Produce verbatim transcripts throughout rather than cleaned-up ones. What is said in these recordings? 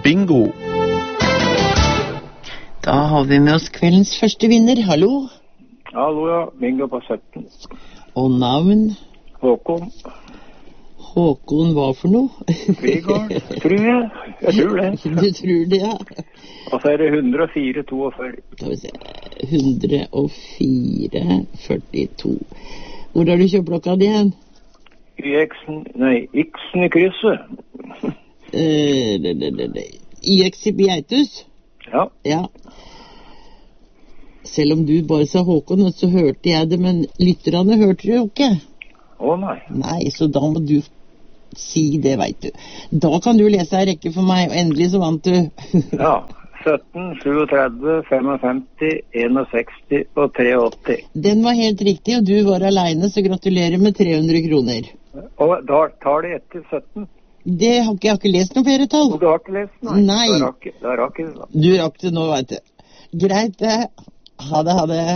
bingo. Da har vi med oss kveldens første vinner. Hallo? Hallo, ja. Bingo på sytten. Og navn? Håkon. Håkon hva for noe? Frigård, tror jeg. Jeg tror det. Du tror det, ja. Og så er det hundre og fire toogfyrre. Skal vi se. hundre og fire førtito. Hvor har du kjøpt klokka di igjen? I X-en, nei, X-en i krysset. Eh, det, det, det, det. I X i Beitus? Ja. Ja. Selv om du bare sa Håkon, så hørte jeg det, men lytterne hørte det jo ikke. Å nei. Nei, så da må du si det, vet du. Da kan du lese en rekke for meg, og endelig så vant du. Ja, sytten, syttisju, femtifem, sekstisen og åttitre. Den var helt riktig, og du var alene, så gratulerer med tre hundre kroner. Og da tar det etter sytten. Det har ikke, jeg har ikke lest noen flere tall. Og du har ikke lest, nei? Nei. Da rakk, da rakk jeg det. Du rakk det nå, vet du. Greit det. Ha det, ha det.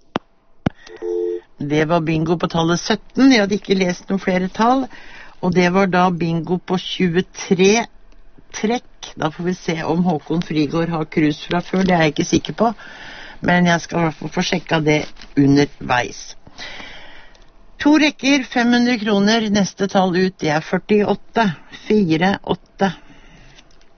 Det var bingo på tallet sytten. Jeg hadde ikke lest noen flere tall. Og det var da bingo på tjuetre trekk. Da får vi se om Håkon Frigård har krus fra før. Det er jeg ikke sikker på. Men jeg skal i hvert fall få sjekka det underveis. To rekker, fem hundre kroner. Neste tall ut, det er førtiåtte. Fire, åtte.